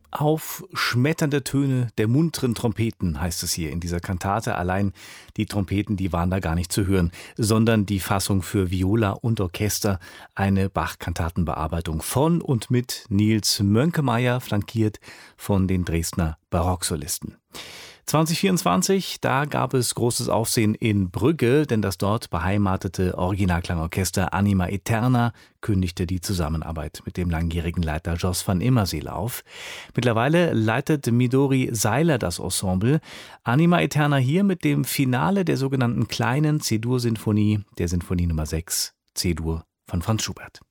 Aufschmetternde Töne der munteren Trompeten, heißt es hier in dieser Kantate. Allein die Trompeten, die waren da gar nicht zu hören, sondern die Fassung für Viola und Orchester, eine Bach-Kantatenbearbeitung von und mit Nils Mönkemeyer, flankiert von den Dresdner Barocksolisten. 2024, da gab es großes Aufsehen in Brügge, denn das dort beheimatete Originalklangorchester Anima Aeterna kündigte die Zusammenarbeit mit dem langjährigen Leiter Jos van Immerseel auf. Mittlerweile leitet Midori Seiler das Ensemble. Anima Aeterna hier mit dem Finale der sogenannten kleinen C-Dur-Sinfonie, der Sinfonie Nummer 6, C-Dur von Franz Schubert.